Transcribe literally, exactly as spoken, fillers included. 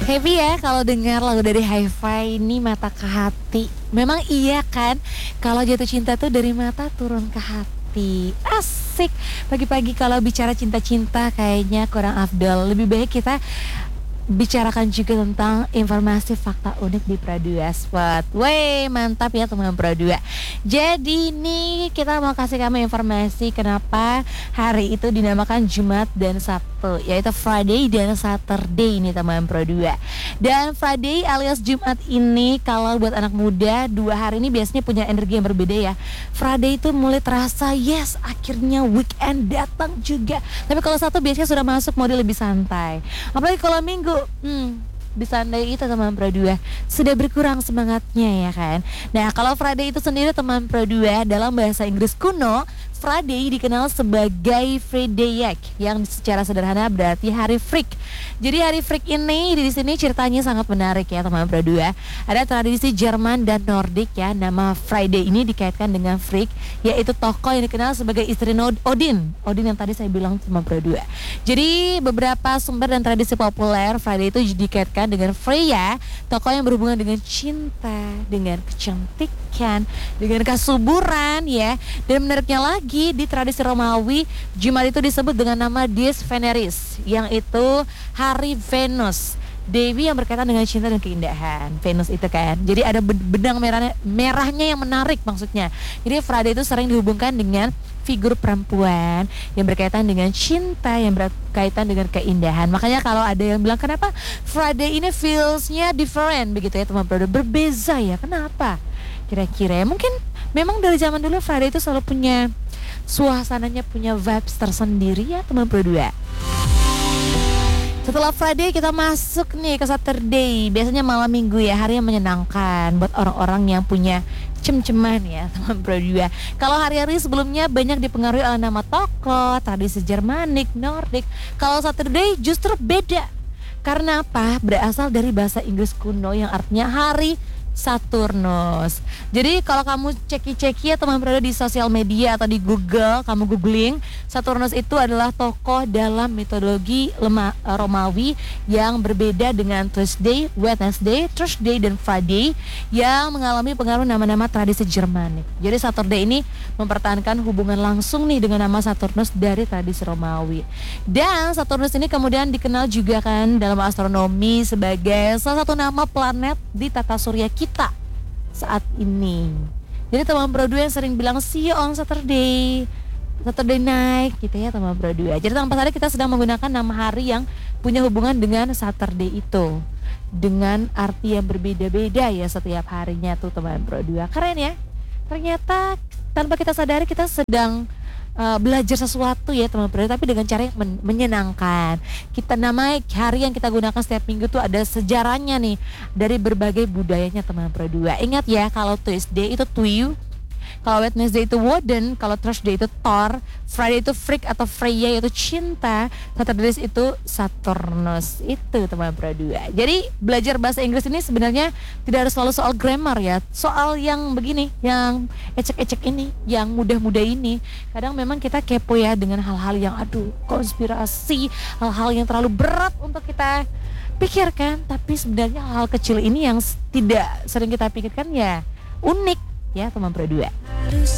Happy ya kalau dengar lagu dari Hi-Fi ini, Mata ke Hati. Memang iya kan, kalau jatuh cinta tuh dari mata turun ke hati. Asik. Pagi-pagi kalau bicara cinta-cinta kayaknya kurang afdol. Lebih baik kita bicarakan juga tentang informasi fakta unik di Pradua Spot. Wey, mantap ya teman Pradua. Jadi nih kita mau kasih kamu informasi kenapa hari itu dinamakan Jumat dan Sabtu, yaitu Friday dan Saturday nih teman Pradua. Dan Friday alias Jumat ini kalau buat anak muda, dua hari ini biasanya punya energi yang berbeda ya. Friday itu mulai terasa yes akhirnya weekend datang juga. Tapi kalau Sabtu biasanya sudah masuk mode lebih santai. Apalagi kalau Minggu Hmm, di Sunday itu teman Pradua sudah berkurang semangatnya ya kan. Nah kalau Friday itu sendiri teman Pradua dalam bahasa Inggris kuno, Friday dikenal sebagai Fridayak yang secara sederhana berarti hari freak. Jadi hari freak ini di sini ceritanya sangat menarik ya teman Pradua. Ada tradisi Jerman dan Nordik ya. Nama Friday ini dikaitkan dengan freak, yaitu tokoh yang dikenal sebagai istri Odin. Odin yang tadi saya bilang teman Pradua. Jadi beberapa sumber dan tradisi populer Friday itu dikaitkan dengan Freya, tokoh yang berhubungan dengan cinta, dengan kecantikan, dengan kesuburan ya. Dan menariknya lagi, di tradisi Romawi, Jumat itu disebut dengan nama Dies Veneris, yang itu hari Venus, dewi yang berkaitan dengan cinta dan keindahan. Venus itu kan, jadi ada benang merahnya, merahnya yang menarik maksudnya. Jadi Friday itu sering dihubungkan dengan figur perempuan yang berkaitan dengan cinta, yang berkaitan dengan keindahan. Makanya kalau ada yang bilang kenapa Friday ini feelsnya different begitu ya teman Pradua, berbeza ya, kenapa? Kira-kira mungkin memang dari zaman dulu Friday itu selalu punya suasananya, punya vibes tersendiri ya teman Pradua. Setelah Friday kita masuk nih ke Saturday. Biasanya malam minggu ya, hari yang menyenangkan buat orang-orang yang punya cem-ceman ya teman Pradua. Kalau hari-hari sebelumnya banyak dipengaruhi oleh nama tokoh, tradisi Jermanik, Nordik. Kalau Saturday justru beda. Karena apa? Berasal dari bahasa Inggris kuno yang artinya hari Saturnus. Jadi kalau kamu ceki-ceki ya teman Pradua di sosial media atau di Google, kamu googling, Saturnus itu adalah tokoh dalam mitologi Lema, Romawi yang berbeda dengan Tuesday, Wednesday, Thursday, dan Friday yang mengalami pengaruh nama-nama tradisi Jermanik. Jadi Saturday ini mempertahankan hubungan langsung nih dengan nama Saturnus dari tradisi Romawi. Dan Saturnus ini kemudian dikenal juga kan dalam astronomi sebagai salah satu nama planet di tata surya kita saat ini. Jadi teman Pradua yang sering bilang see you on Saturday, Saturday night gitu ya teman Pradua. Jadi tanpa sadar kita sedang menggunakan nama hari yang punya hubungan dengan Saturday itu, dengan arti yang berbeda-beda ya setiap harinya tuh teman Pradua. Keren ya. Ternyata tanpa kita sadari kita sedang Uh, belajar sesuatu ya teman Pradua, tapi dengan cara yang men- menyenangkan. Kita namanya hari yang kita gunakan setiap minggu tuh ada sejarahnya nih dari berbagai budayanya teman Pradua. Ingat ya, kalau Tuesday itu Tuyu, kalau Wednesday itu Woden, kalau Thursday itu Thor, Friday itu Freak atau Freya yaitu cinta, Saturday itu Saturnus. Itu teman Pradua. Jadi belajar bahasa Inggris ini sebenarnya tidak harus selalu soal grammar ya, soal yang begini, yang ecek-ecek ini, yang mudah-mudah ini. Kadang memang kita kepo ya dengan hal-hal yang aduh konspirasi, hal-hal yang terlalu berat untuk kita pikirkan, tapi sebenarnya hal kecil ini yang tidak sering kita pikirkan ya unik ya teman Pradua.